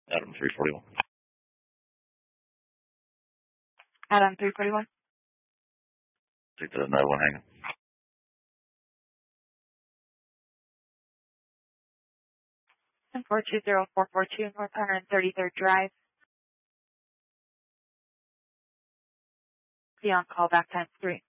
Adam 341. Adam 341. Take the 9-1 hanging. And 420442 North 133rd Drive. Be on call back times 3.